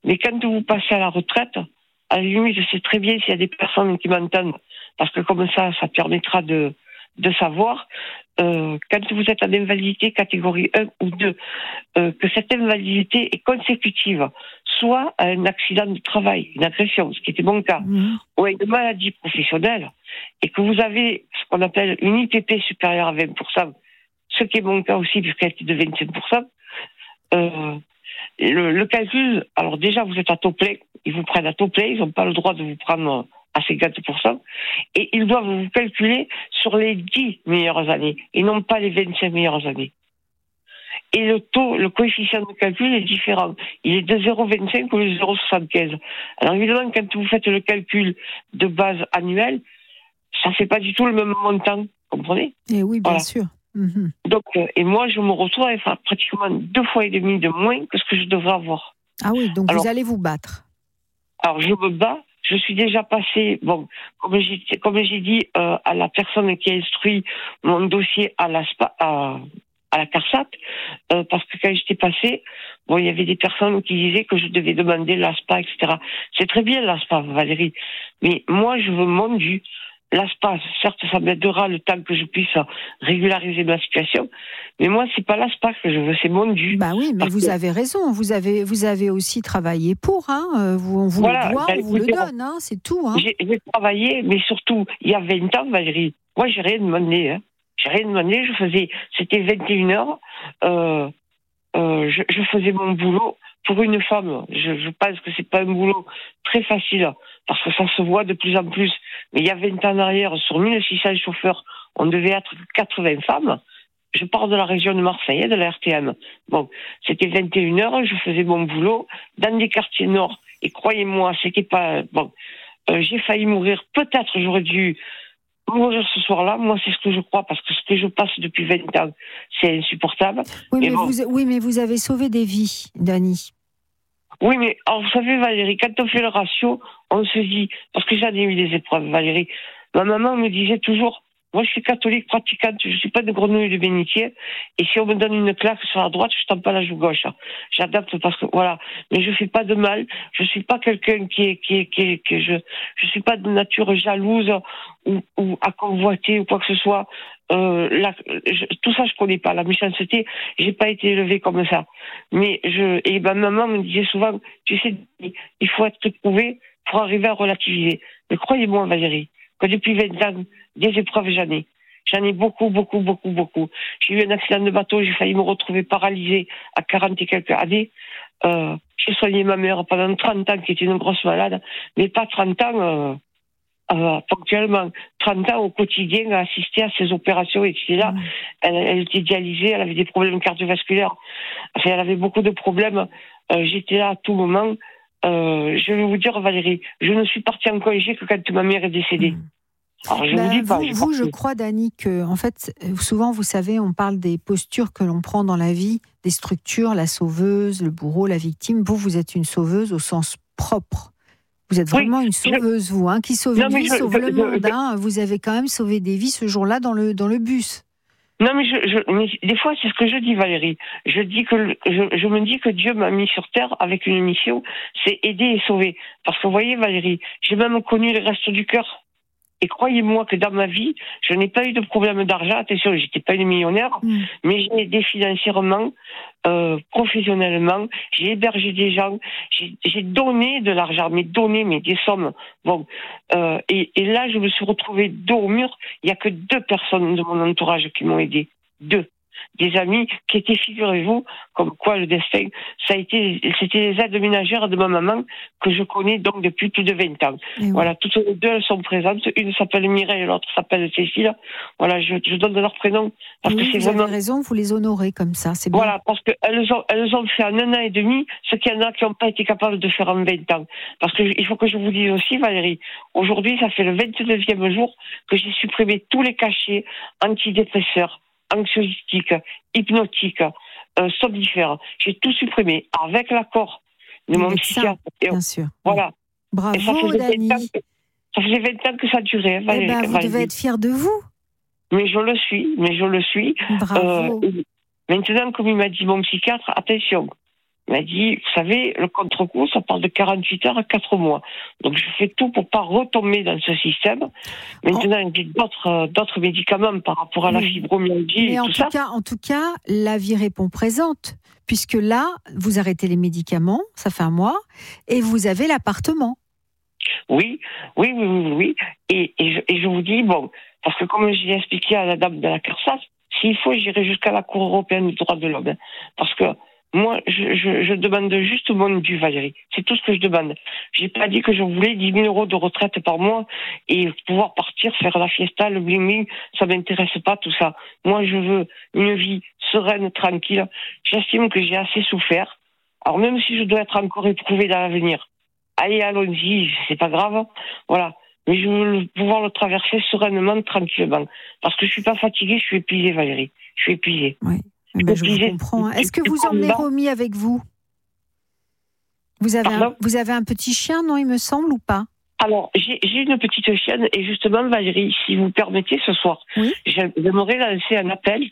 Mais quand vous passez à la retraite, à la limite, je sais très bien s'il y a des personnes qui m'entendent, parce que comme ça permettra de savoir, quand vous êtes en invalidité catégorie 1 ou 2, que cette invalidité est consécutive, soit à un accident de travail, une agression, ce qui était mon cas, ou à une maladie professionnelle, et que vous avez ce qu'on appelle une IPP supérieure à 20%, ce qui est mon cas aussi, puisqu'elle était de 25%, le calcul, alors déjà vous êtes à taux plein, ils vous prennent à taux plein, ils n'ont pas le droit de vous prendre à 50%, et ils doivent vous calculer sur les 10 meilleures années, et non pas les 25 meilleures années. Et le coefficient de calcul est différent. Il est de 0,25 ou de 0,75. Alors évidemment, quand vous faites le calcul de base annuelle, ça ne fait pas du tout le même montant, comprenez ? Et oui, bien sûr. Donc, et moi, je me retrouve à faire pratiquement 2,5 fois de moins que ce que je devrais avoir. Ah oui, donc vous allez vous battre. Alors, je me bats. Je suis déjà passée, bon, comme j'ai dit à la personne qui a instruit mon dossier à la CARSAT, parce que quand j'étais passée, bon, il y avait des personnes qui disaient que je devais demander l'ASPA, etc. C'est très bien l'ASPA, Valérie, mais moi, je veux mon dû. L'ASPA, certes, ça m'aidera le temps que je puisse régulariser ma situation, mais moi, c'est pas l'ASPA que je veux, c'est mon dû. Bah oui, mais vous avez raison. Vous avez aussi travaillé pour, hein. On vous le doit, on vous le donne, hein. C'est tout, hein. J'ai travaillé, mais surtout, il y a 20 ans, Valérie, moi, j'ai rien demandé, hein. J'ai rien demandé, c'était 21 heures, je faisais mon boulot. Pour une femme, je pense que c'est pas un boulot très facile, parce que ça se voit de plus en plus. Mais il y a 20 ans en arrière, sur 1600 chauffeurs, on devait être 80 femmes. Je pars de la région de Marseille, de la RTM. Bon, c'était 21 heures, je faisais mon boulot dans des quartiers nord. Et croyez-moi, c'était pas... Bon, j'ai failli mourir. Peut-être j'aurais dû mourir ce soir-là. Moi, c'est ce que je crois, parce que ce que je passe depuis 20 ans, c'est insupportable. Oui, mais vous avez sauvé des vies, Dany. Oui, mais alors, vous savez, Valérie, quand on fait le ratio, on se dit... Parce que j'en ai eu des épreuves, Valérie. Ma maman me disait toujours... Moi, je suis catholique pratiquante, je suis pas de grenouille de bénitier. Et si on me donne une claque sur la droite, je tape pas la joue gauche. J'adapte parce que, voilà. Mais je fais pas de mal. Je suis pas quelqu'un je suis pas de nature jalouse ou à convoiter ou quoi que ce soit. Tout ça, je connais pas. La méchanceté, j'ai pas été élevée comme ça. Mais ma maman me disait souvent, tu sais, il faut être éprouvé pour arriver à relativiser. Mais croyez-moi, Valérie, que depuis 20 ans, des épreuves, j'en ai beaucoup. J'ai eu un accident de bateau, j'ai failli me retrouver paralysée à 40 et quelques années. J'ai soigné ma mère pendant 30 ans, qui était une grosse malade, mais pas 30 ans ponctuellement. 30 ans au quotidien à assister à ces opérations, et c'est là, elle était dialysée, elle avait des problèmes cardiovasculaires, enfin, elle avait beaucoup de problèmes. J'étais là à tout moment. Je vais vous dire, Valérie, je ne suis partie en congé que quand ma mère est décédée. Alors, je crois, Dany, que, en fait, souvent, vous savez, on parle des postures que l'on prend dans la vie, des structures, la sauveuse, le bourreau, la victime. Vous êtes une sauveuse au sens propre. Vous êtes vraiment une sauveuse, vous, hein, qui sauve une vie, sauve le monde. Hein. Vous avez quand même sauvé des vies ce jour-là dans le bus. Non, mais des fois, c'est ce que je dis, Valérie. Je me dis que Dieu m'a mis sur terre avec une mission, c'est aider et sauver. Parce que, vous voyez, Valérie, j'ai même connu les restes du cœur. Et croyez-moi que dans ma vie, je n'ai pas eu de problème d'argent. Attention, j'étais pas une millionnaire, mais j'ai aidé financièrement, professionnellement. J'ai hébergé des gens. J'ai donné de l'argent, mais des sommes. Bon, et là, je me suis retrouvée dos au mur. Il y a que 2 personnes de mon entourage qui m'ont aidé. 2. Des amis qui étaient, figurez-vous, comme quoi le destin, c'était les aides ménagères de ma maman que je connais donc depuis plus de 20 ans. Voilà, toutes les 2, elles sont présentes. Une s'appelle Mireille et l'autre s'appelle Cécile. Voilà, je donne leur prénom parce que c'est vous vraiment... avez raison, vous les honorez comme ça, c'est bien. Voilà, parce qu'elles ont fait en 1 an et demi ce qu'il y en a qui n'ont pas été capables de faire en 20 ans. Parce que il faut que je vous dise aussi, Valérie, aujourd'hui, ça fait le 29e jour que j'ai supprimé tous les cachets antidépresseurs, anxiolytiques, hypnotiques, somnifères. J'ai tout supprimé avec l'accord de mon psychiatre. Bien sûr. Voilà. Bravo, Dany. Ça faisait 20 ans que ça durait, Valérie. Vous devez être fière de vous. Mais je le suis. Bravo. Maintenant, comme il m'a dit mon psychiatre, attention, Il m'a dit, vous savez, le contre-coup, ça parle de 48 heures à 4 mois. Donc je fais tout pour pas retomber dans ce système. Maintenant, j'ai d'autres médicaments par rapport à la fibromyalgie mais et tout ça. En tout cas, la vie répond présente, puisque là, vous arrêtez les médicaments, ça fait 1 mois, et vous avez l'appartement. Oui. Et je vous dis, bon, parce que comme j'ai expliqué à la dame de la CARSAT, s'il faut, j'irai jusqu'à la Cour européenne des droits de l'homme. Parce que moi, je demande juste mon dû, Valérie. C'est tout ce que je demande. J'ai pas dit que je voulais 10 000 euros de retraite par mois et pouvoir partir faire la fiesta, le bling-bling. Ça m'intéresse pas, tout ça. Moi, je veux une vie sereine, tranquille. J'estime que j'ai assez souffert. Alors, même si je dois être encore éprouvée dans l'avenir, allez, allons-y, c'est pas grave. Voilà. Mais je veux pouvoir le traverser sereinement, tranquillement. Parce que je suis pas fatiguée, je suis épuisée, Valérie. Je suis épuisée. Oui. Ben, je vous comprends. Est-ce que vous emmenez Romy avec vous ? Vous avez un petit chien, non, il me semble, ou pas ? Alors, j'ai une petite chienne, et justement, Valérie, si vous permettez, ce soir, j'aimerais lancer un appel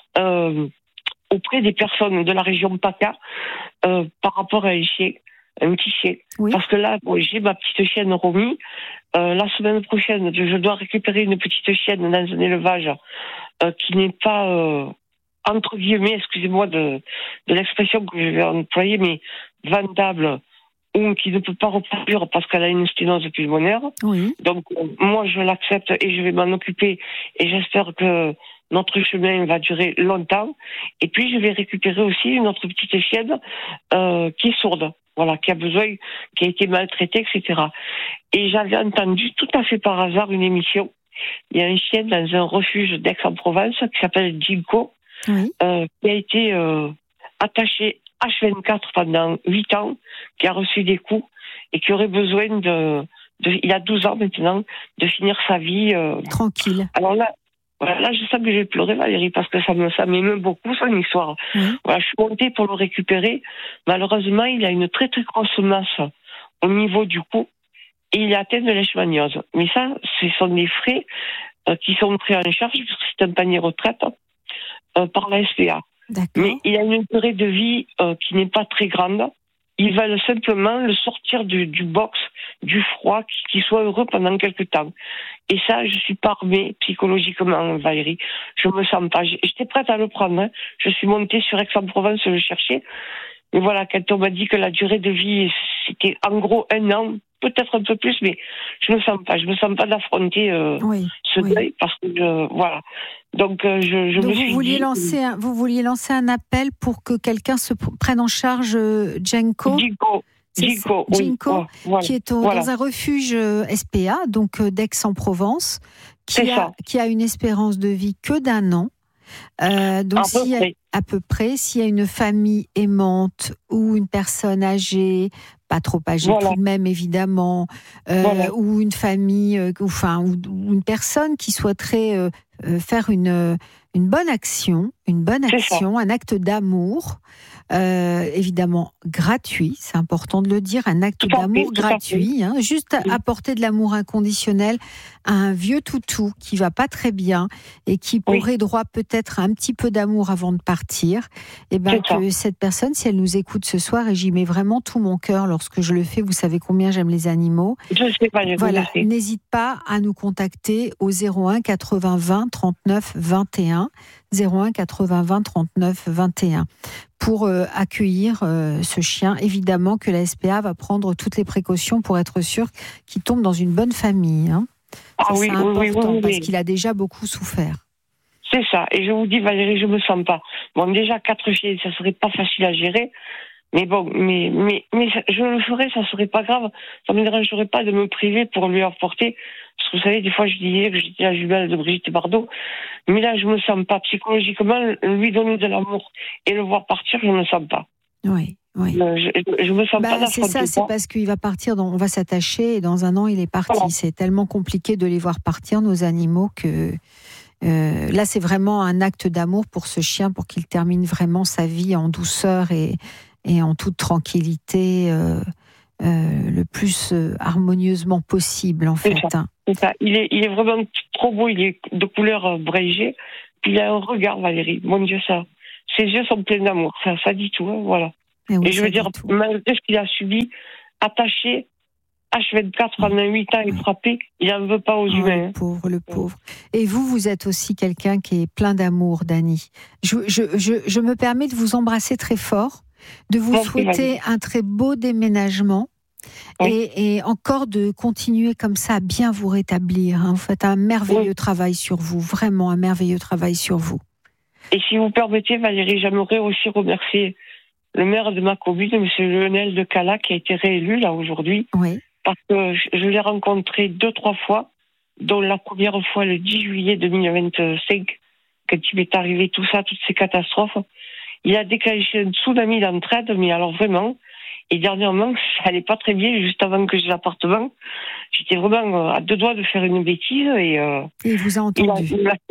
auprès des personnes de la région PACA par rapport à un petit chien. Oui. Parce que là, j'ai ma petite chienne Romy. La semaine prochaine, je dois récupérer une petite chienne dans un élevage qui n'est pas, entre guillemets, excusez-moi de l'expression que je vais employer, mais vendable, ou qui ne peut pas reproduire parce qu'elle a une sténose pulmonaire. Oui. Donc, moi, je l'accepte et je vais m'en occuper. Et j'espère que notre chemin va durer longtemps. Et puis, je vais récupérer aussi une autre petite chienne qui est sourde. Voilà, qui a été maltraitée, etc. Et j'avais entendu tout à fait par hasard une émission. Il y a un chien dans un refuge d'Aix-en-Provence qui s'appelle Jinko, qui a été attaché H24 pendant 8 ans, qui a reçu des coups et qui aurait besoin il a 12 ans maintenant, de finir sa vie tranquille. Alors là, je sens que je vais pleurer, Valérie, parce que ça m'émeut beaucoup, son histoire. Voilà, je suis montée pour le récupérer. Malheureusement, il a une très très grosse masse au niveau du cou et il est atteint de leishmaniose. Mais ça, ce sont des frais qui sont pris en charge, parce que c'est un panier retraite, par la SPA. D'accord. Mais il a une durée de vie qui n'est pas très grande. Ils veulent simplement le sortir du box, du froid, qu'il soit heureux pendant quelques temps. Et ça, je suis pas armée psychologiquement, Valérie. Je me sens pas. J'étais prête à le prendre. Hein. Je suis montée sur Aix-en-Provence le chercher. Mais voilà, quand on m'a dit que la durée de vie, c'était en gros 1 an, peut-être un peu plus, mais je me sens pas d'affronter ce deuil, parce que voilà. Donc vous vouliez lancer un appel pour que quelqu'un se prenne en charge Jinko, qui est dans un refuge SPA, donc d'Aix-en-Provence, qui a une espérance de vie que d'1 an. Donc à peu près, s'il y a une famille aimante ou une personne âgée, pas trop âgée tout de même évidemment, ou une famille, ou une personne qui souhaiterait faire une bonne action, un acte d'amour, évidemment gratuit, c'est important de le dire, un acte d'amour gratuit, juste apporter de l'amour inconditionnel à un vieux toutou qui va pas très bien et qui aurait droit peut-être à un petit peu d'amour avant de partir, et que cette personne, si elle nous écoute ce soir, et j'y mets vraiment tout mon cœur lorsque je le fais, vous savez combien j'aime les animaux, n'hésite pas à nous contacter au 01 80 20 39 21, 01 80 20 39 21 pour accueillir ce chien. Évidemment que la SPA va prendre toutes les précautions pour être sûr qu'il tombe dans une bonne famille. C'est important parce qu'il a déjà beaucoup souffert. C'est ça. Et je vous dis, Valérie, je me sens pas. Bon, déjà 4 chiens, ça serait pas facile à gérer. Mais bon, mais je le ferais, ça serait pas grave. Ça me dérangerait pas de me priver pour lui apporter. Parce que vous savez, des fois, je disais que j'étais la jumelle de Brigitte Bardot. Mais là, je me sens pas. Psychologiquement, lui donner de l'amour et le voir partir, je me sens pas. Oui. Je me sens pas. C'est ça, c'est parce qu'il va partir, on va s'attacher et dans 1 an, il est parti. Voilà. C'est tellement compliqué de les voir partir, nos animaux, que là, c'est vraiment un acte d'amour pour ce chien, pour qu'il termine vraiment sa vie en douceur et en toute tranquillité, le plus harmonieusement possible, en fait. C'est ça. Il est vraiment trop beau, il est de couleur braillée, puis il a un regard, Valérie, mon Dieu, ça. Ses yeux sont pleins d'amour, ça dit tout, voilà. oui, Et je veux dire, malgré ce qu'il a subi, attaché, H24 pendant 8 ans et frappé, il n'en veut pas aux humains. Le pauvre. Et vous êtes aussi quelqu'un qui est plein d'amour, Dany. Je me permets de vous embrasser très fort, de vous souhaiter un très beau déménagement. Oui. Et encore de continuer comme ça à bien vous rétablir. Vous faites un merveilleux travail sur vous, vraiment un merveilleux travail sur vous. Et si vous permettez, Valérie, j'aimerais aussi remercier le maire de ma commune, M. Lionel de Cala, qui a été réélu là aujourd'hui. Oui. Parce que je l'ai rencontré 2-3 fois, dont la première fois le 10 juillet 2025, quand il m'est arrivé tout ça, toutes ces catastrophes. Il a déclenché un tsunami d'entraide, mais alors vraiment. Et dernièrement, ça allait pas très bien, juste avant que j'ai l'appartement. J'étais vraiment à 2 doigts de faire une bêtise. Et il vous a entendu.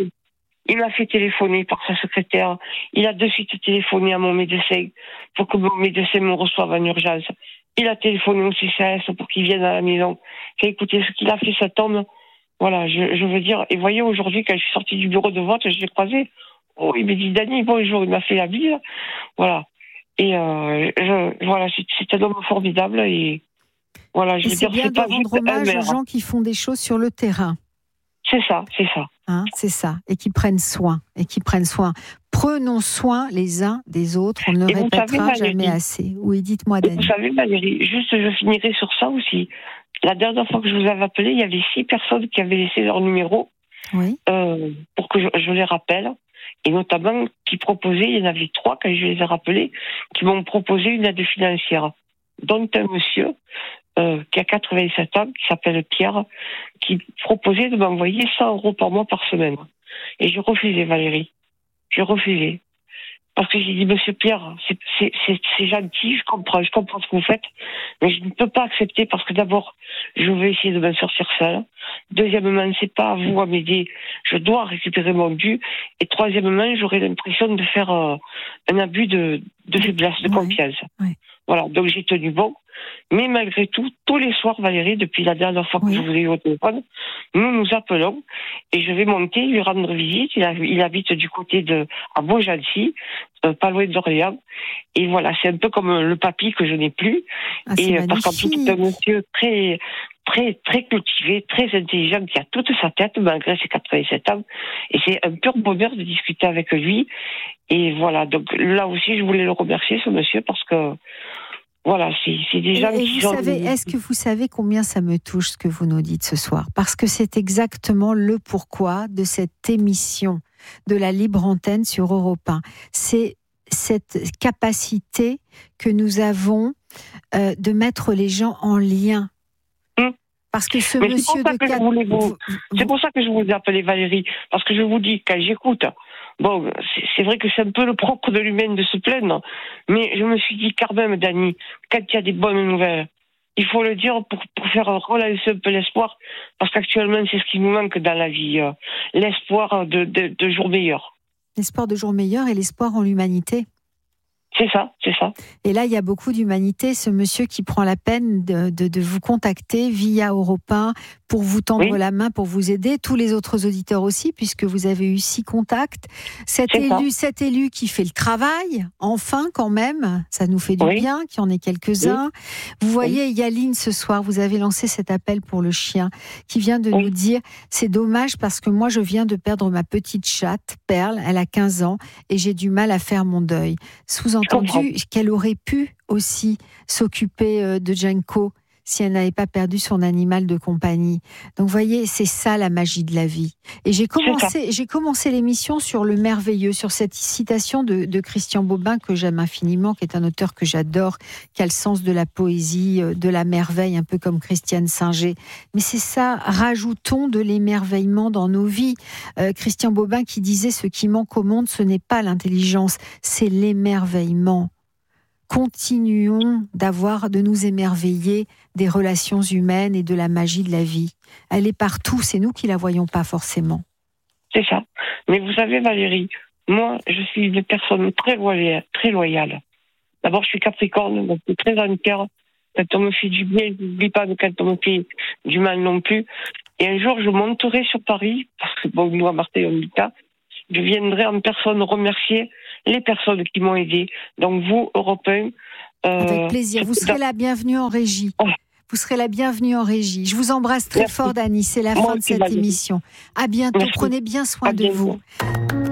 Il m'a fait téléphoner par sa secrétaire. Il a de suite téléphoné à mon médecin pour que mon médecin me reçoive en urgence. Il a téléphoné au CCAS pour qu'il vienne à la maison. Écoutez, ce qu'il a fait cet homme, voilà, je veux dire. Et voyez, aujourd'hui, quand je suis sortie du bureau de vote, je l'ai croisé. Oh, il m'a dit, Dany, bonjour, il m'a fait la bise. Voilà. Et voilà, c'est un homme formidable. Et voilà, je veux dire, c'est bien de rendre hommage aux gens qui font des choses sur le terrain. C'est ça. C'est ça. Et qui prennent soin. Prenons soin les uns des autres. On ne le répétera jamais assez. Oui, dites-moi, Dany. Vous savez, Valérie, juste je finirai sur ça aussi. La dernière fois que je vous avais appelé, il y avait 6 personnes qui avaient laissé leur numéro pour que je les rappelle. Et notamment, qui proposaient, il y en avait 3 quand je les ai rappelés, qui m'ont proposé une aide financière. Dont un monsieur qui a 87 ans, qui s'appelle Pierre, qui proposait de m'envoyer 100 € par mois par semaine. Et je refusais, Valérie. Je refusais. Parce que j'ai dit, monsieur Pierre, c'est gentil, je comprends ce que vous faites, mais je ne peux pas accepter parce que d'abord, je vais essayer de m'en sortir seule. Deuxièmement, c'est pas à vous à m'aider, je dois récupérer mon dû. Et troisièmement, j'aurais l'impression de faire un abus de faiblesse, de confiance. Oui. Voilà, donc j'ai tenu bon. Mais malgré tout, tous les soirs, Valérie, depuis la dernière fois que je vous ai eu au téléphone, nous nous appelons et je vais monter, lui rendre visite. Il habite du côté à Beaugency, pas loin d'Orléans. Et voilà, c'est un peu comme le papy que je n'ai plus. Et parce qu'en plus, c'est un monsieur très, très, très cultivé, très intelligent, qui a toute sa tête, malgré ses 87 ans. Et c'est un pur bonheur de discuter avec lui. Et voilà, donc là aussi, je voulais le remercier, ce monsieur, parce que voilà, c'est des gens qui sont... Est-ce que vous savez combien ça me touche ce que vous nous dites ce soir ? Parce que c'est exactement le pourquoi de cette émission de la libre antenne sur Europe 1. C'est cette capacité que nous avons de mettre les gens en lien. Parce que ce monsieur de... C'est pour ça que je vous ai appelé, Valérie. Parce que je vous dis, quand j'écoute... Bon, c'est vrai que c'est un peu le propre de l'humain de se plaindre, mais je me suis dit quand même, Dany, quand il y a des bonnes nouvelles, il faut le dire pour faire relancer un peu l'espoir, parce qu'actuellement c'est ce qui nous manque dans la vie, l'espoir de jours meilleurs. L'espoir de jours meilleurs et l'espoir en l'humanité. C'est ça. Et là, il y a beaucoup d'humanité. Ce monsieur qui prend la peine de vous contacter via Europe 1 pour vous tendre la main, pour vous aider. Tous les autres auditeurs aussi, puisque vous avez eu 6 contacts. Cet élu qui fait le travail, enfin quand même, ça nous fait du bien, qu'il y en ait quelques-uns. Vous voyez, Yaline, ce soir, vous avez lancé cet appel pour le chien, qui vient de nous dire, c'est dommage parce que moi, je viens de perdre ma petite chatte, Perle, elle a 15 ans, et j'ai du mal à faire mon deuil. Sous-entendu qu'elle aurait pu aussi s'occuper de Jenko si elle n'avait pas perdu son animal de compagnie. Donc, vous voyez, c'est ça la magie de la vie. Et j'ai commencé l'émission sur le merveilleux, sur cette citation de Christian Bobin que j'aime infiniment, qui est un auteur que j'adore, qui a le sens de la poésie, de la merveille, un peu comme Christiane Singer. Mais c'est ça, rajoutons de l'émerveillement dans nos vies. Christian Bobin qui disait « Ce qui manque au monde, ce n'est pas l'intelligence, c'est l'émerveillement ». Continuons de nous émerveiller des relations humaines et de la magie de la vie. Elle est partout, c'est nous qui la voyons pas forcément. C'est ça. Mais vous savez, Valérie, moi, je suis une personne très loyale. D'abord, je suis Capricorne, donc je suis très entière. Quand on me fait du bien, je n'oublie pas, quand on me fait du mal non plus. Et un jour, je monterai sur Paris, parce que nous, à Marseille, on dit ça, je viendrai en personne remercier les personnes qui m'ont aidé. Donc vous, Europe 1... Avec plaisir. Vous serez la bienvenue en régie. Oh. Vous serez la bienvenue en régie. Je vous embrasse très fort, Dany. C'est la fin de cette émission. À bientôt. Merci. Prenez bien soin de vous.